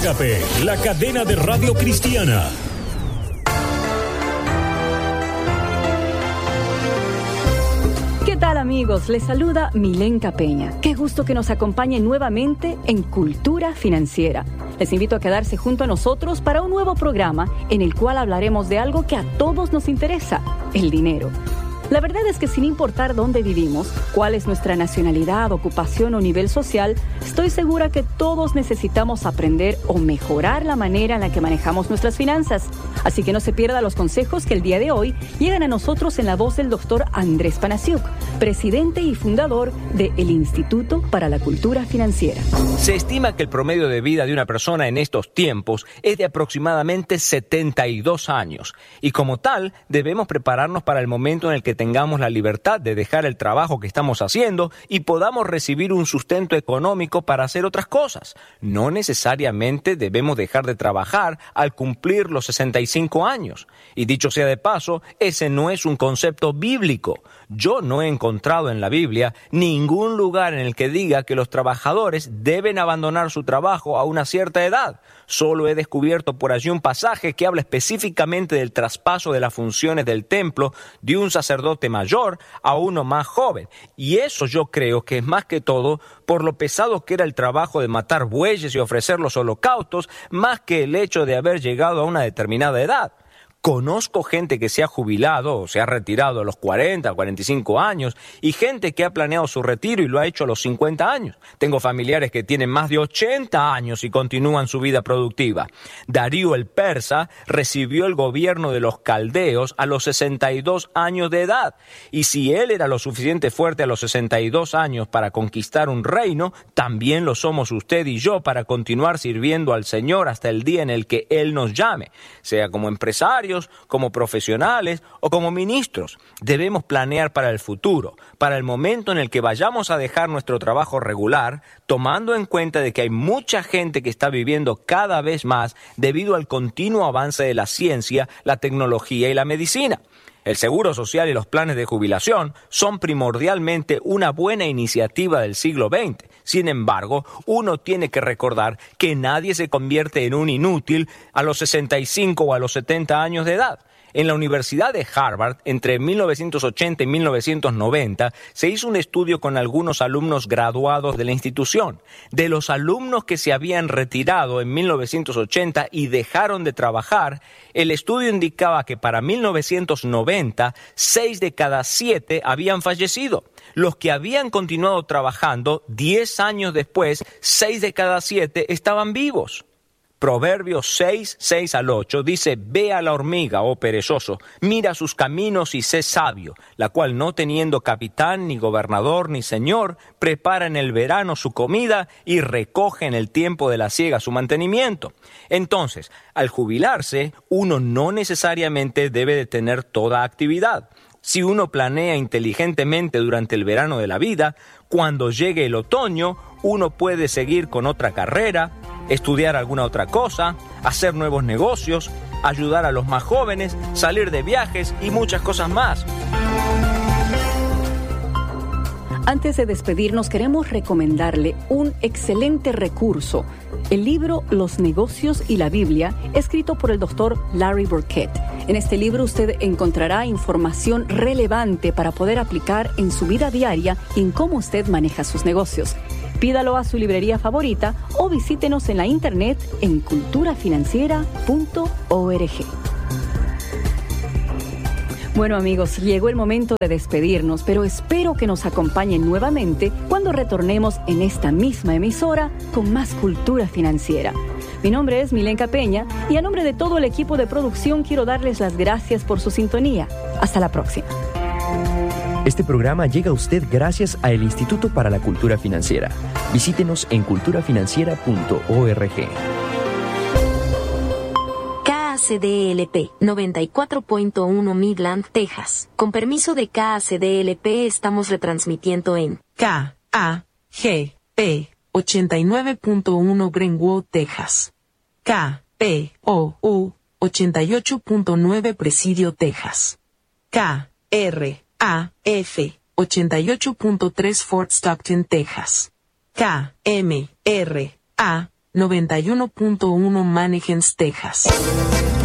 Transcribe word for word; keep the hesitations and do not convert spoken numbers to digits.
Escape, la cadena de radio cristiana. ¿Qué tal, amigos? Les saluda Milenka Peña. Qué gusto que nos acompañen nuevamente en Cultura Financiera. Les invito a quedarse junto a nosotros para un nuevo programa en el cual hablaremos de algo que a todos nos interesa, el dinero. La verdad es que sin importar dónde vivimos, cuál es nuestra nacionalidad, ocupación o nivel social, estoy segura que todos necesitamos aprender o mejorar la manera en la que manejamos nuestras finanzas. Así que no se pierda los consejos que el día de hoy llegan a nosotros en la voz del doctor Andrés Panasiuk, presidente y fundador del Instituto para la Cultura Financiera. Se estima que el promedio de vida de una persona en estos tiempos es de aproximadamente setenta y dos años, y como tal debemos prepararnos para el momento en el que tengamos la libertad de dejar el trabajo que estamos haciendo y podamos recibir un sustento económico para hacer otras cosas. No necesariamente debemos dejar de trabajar al cumplir los sesenta y cinco años. Y dicho sea de paso, ese no es un concepto bíblico. Yo no he encontrado en la Biblia ningún lugar en el que diga que los trabajadores deben abandonar su trabajo a una cierta edad. Solo he descubierto por allí un pasaje que habla específicamente del traspaso de las funciones del templo de un sacerdote mayor a uno más joven. Y eso yo creo que es más que todo por lo pesado que era el trabajo de matar bueyes y ofrecer los holocaustos, más que el hecho de haber llegado a una determinada edad. Conozco gente que se ha jubilado o se ha retirado a los cuarenta, cuarenta y cinco años y gente que ha planeado su retiro y lo ha hecho a los cincuenta años. Tengo familiares que tienen más de ochenta años y continúan su vida productiva. Darío el Persa recibió el gobierno de los caldeos a los sesenta y dos años de edad. Y si él era lo suficiente fuerte a los sesenta y dos años para conquistar un reino, también lo somos usted y yo para continuar sirviendo al Señor hasta el día en el que Él nos llame, sea como empresarios, como profesionales o como ministros. Debemos planear para el futuro, para el momento en el que vayamos a dejar nuestro trabajo regular, tomando en cuenta de que hay mucha gente que está viviendo cada vez más debido al continuo avance de la ciencia, la tecnología y la medicina. El seguro social y los planes de jubilación son primordialmente una buena iniciativa del siglo veinte. Sin embargo, uno tiene que recordar que nadie se convierte en un inútil a los sesenta y cinco o a los setenta años de edad. En la Universidad de Harvard, entre mil novecientos ochenta y mil novecientos noventa, se hizo un estudio con algunos alumnos graduados de la institución. De los alumnos que se habían retirado en mil novecientos ochenta y dejaron de trabajar, el estudio indicaba que para mil novecientos noventa, seis de cada siete habían fallecido. Los que habían continuado trabajando, diez años después, seis de cada siete estaban vivos. Proverbios seis, seis al ocho dice: Ve a la hormiga, oh perezoso, mira sus caminos y sé sabio, la cual no teniendo capitán, ni gobernador, ni señor, prepara en el verano su comida y recoge en el tiempo de la siega su mantenimiento. Entonces, al jubilarse, uno no necesariamente debe de tener toda actividad. Si uno planea inteligentemente durante el verano de la vida, cuando llegue el otoño, uno puede seguir con otra carrera, estudiar alguna otra cosa, hacer nuevos negocios, ayudar a los más jóvenes, salir de viajes y muchas cosas más. Antes de despedirnos, queremos recomendarle un excelente recurso, el libro Los negocios y la Biblia, escrito por el doctor Larry Burkett. En este libro usted encontrará información relevante para poder aplicar en su vida diaria y en cómo usted maneja sus negocios. Pídalo a su librería favorita o visítenos en la internet en cultura financiera punto org. Bueno, amigos, llegó el momento de despedirnos, pero espero que nos acompañen nuevamente cuando retornemos en esta misma emisora con más cultura financiera. Mi nombre es Milenka Peña y a nombre de todo el equipo de producción quiero darles las gracias por su sintonía. Hasta la próxima. Este programa llega a usted gracias al Instituto para la Cultura Financiera. Visítenos en cultura financiera punto org. K A C D L P noventa y cuatro punto uno Midland, Texas. Con permiso de K A C D L P estamos retransmitiendo en K A G P ochenta y nueve punto uno Greenwood, Texas. K P O U ochenta y ocho punto nueve Presidio, Texas. K R A F ochenta y ocho punto tres Fort Stockton, Texas. K M R A noventa y uno punto uno Mannequins, Texas.